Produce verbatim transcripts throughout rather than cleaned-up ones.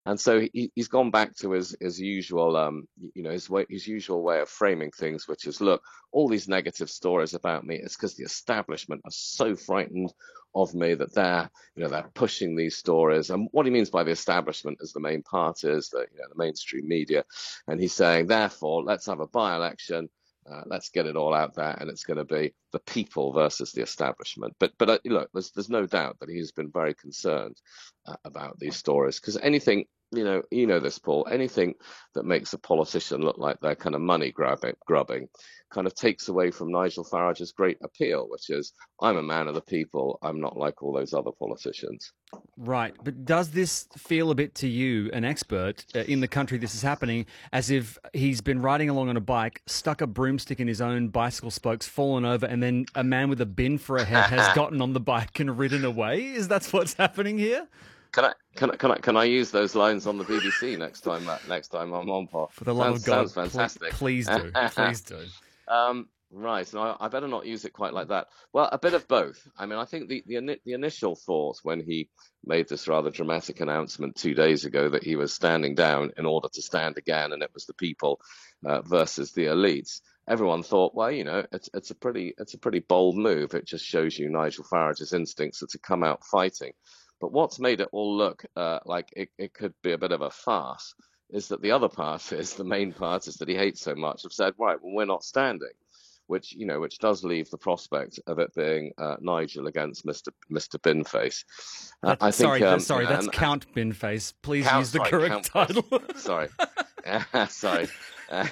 And so he, he's gone back to his his usual, um, you know, his way, his usual way of framing things, which is, look, all these negative stories about me, it's because the establishment are so frightened of me that they're, you know, they're pushing these stories. And what he means by the establishment is the main part is the, you know, the mainstream media. And he's saying, therefore, let's have a by-election. Uh, let's get it all out there, and it's going to be the people versus the establishment. But but uh, look, there's there's no doubt that he's been very concerned uh, about these stories because anything, you know, you know this, Paul, anything that makes a politician look like they're kind of money grabbing, grubbing, kind of takes away from Nigel Farage's great appeal, which is, I'm a man of the people. I'm not like all those other politicians. Right, but does this feel a bit to you, an expert uh, in the country this is happening, as if he's been riding along on a bike, stuck a broomstick in his own bicycle spokes, fallen over, and then a man with a bin for a head has gotten on the bike and ridden away? Is that what's happening here? Can I can I can I can I use those lines on the B B C next time uh, next time I'm on, Paul? For the love Sounds of God, sounds pl- fantastic. please do, please do. Um, right, no, I better not use it quite like that. Well, a bit of both. I mean, I think the the, ini- the initial thought when he made this rather dramatic announcement two days ago that he was standing down in order to stand again, and it was the people uh, versus the elites. Everyone thought, well, you know, it's it's a pretty it's a pretty bold move. It just shows you Nigel Farage's instincts are to come out fighting. But what's made it all look uh, like it, it could be a bit of a farce is that the other parties, the main parties that he hates so much, have said, right, well, we're not standing, which, you know, which does leave the prospect of it being uh, Nigel against Mister Mister Binface. Uh, That's I think, sorry, that's, um, you sorry, know, that's and, and Count Binface. Please Count, use the sorry, correct Count, Bus- title. sorry, sorry. Uh,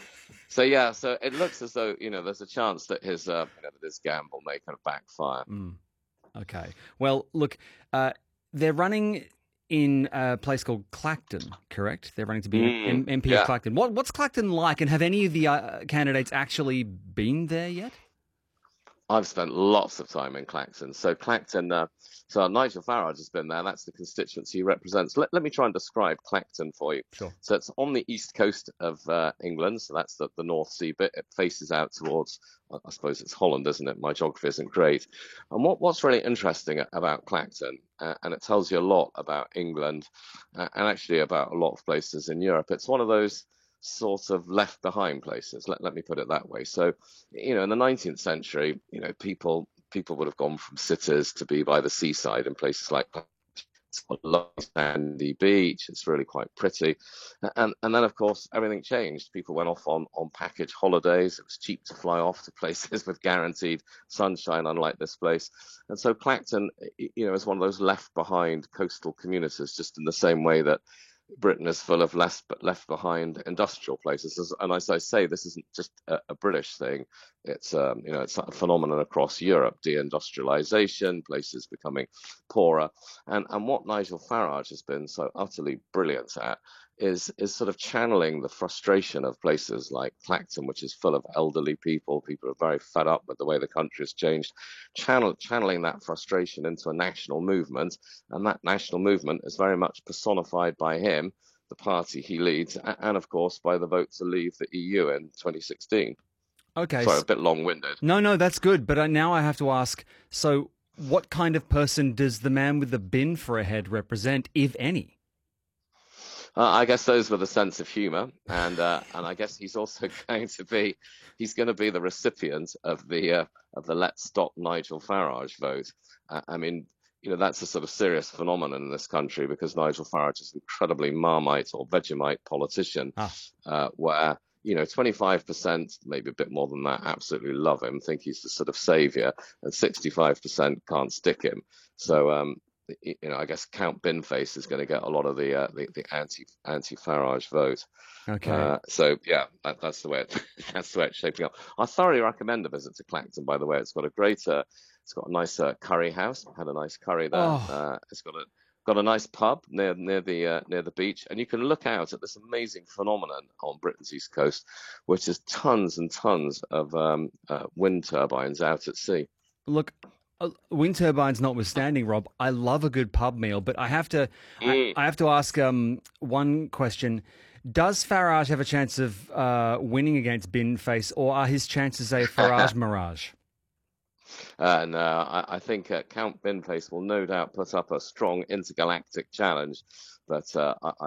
so yeah, so it looks as though, you know, there's a chance that his, uh, you know, that his gamble may kind of backfire. Mm. Okay. Well, look, uh, they're running in a place called Clacton, correct? They're running to be Mm, M- MP of yeah. Clacton. What, what's Clacton like, and have any of the uh, candidates actually been there yet? I've spent lots of time in Clacton. So Clacton, uh, so Nigel Farage has been there. That's the constituency he represents. Let, let me try and describe Clacton for you. Sure. So it's on the east coast of uh, England. So that's the, the North Sea bit. It faces out towards, I suppose it's Holland, isn't it? My geography isn't great. And what, what's really interesting about Clacton, uh, and it tells you a lot about England uh, and actually about a lot of places in Europe, it's one of those sort of left behind places. Let, let me put it that way. So, you know, in the nineteenth century, you know, people people would have gone from cities to be by the seaside in places like it's got a lovely sandy beach. It's really quite pretty, and and then of course everything changed. People went off on on package holidays. It was cheap to fly off to places with guaranteed sunshine, unlike this place. And so Clacton, you know, is one of those left behind coastal communities, just in the same way that Britain is full of less but left behind industrial places. And as I say, this isn't just a, a British thing. It's um, you know it's a phenomenon across Europe. Deindustrialization, places becoming poorer, and and what Nigel Farage has been so utterly brilliant at is is sort of channeling the frustration of places like Clacton, which is full of elderly people. People are very fed up with the way the country has changed. Channel, channeling that frustration into a national movement, and that national movement is very much personified by him, the party he leads, and of course by the vote to leave the E U in twenty sixteen. Okay. Sorry, a s bit long-winded. No, no, that's good. But uh, now I have to ask, so what kind of person does the man with the bin for a head represent, if any? Uh, I guess those with a sense of humour, and uh, and I guess he's also going to be he's going to be the recipient of the uh, of the Let's Stop Nigel Farage vote. Uh, I mean, you know, that's a sort of serious phenomenon in this country because Nigel Farage is an incredibly Marmite or Vegemite politician, Ah, uh, where you know twenty-five percent, maybe a bit more than that, absolutely love him, think he's the sort of savior, and sixty-five percent can't stick him. So um, you know, I guess Count Binface is going to get a lot of the uh, the, the anti anti Farage vote. okay. Uh, so yeah, that, that's the way it, that's the way it's shaping up. I thoroughly recommend a visit to Clacton. By the way, it's got a great, uh, it's got a nice uh, curry house. Had a nice curry there. Oh, Uh, it's got a got a nice pub near near the uh, near the beach, and you can look out at this amazing phenomenon on Britain's east coast, which is tons and tons of um, uh, wind turbines out at sea. look, uh, wind turbines notwithstanding, Rob, I love a good pub meal, but I have to, I, Mm. I have to ask um, one question. Does Farage have a chance of uh, winning against Binface, or are his chances a Farage mirage? And uh, I, I think uh, Count Binface will no doubt put up a strong intergalactic challenge, but uh, I,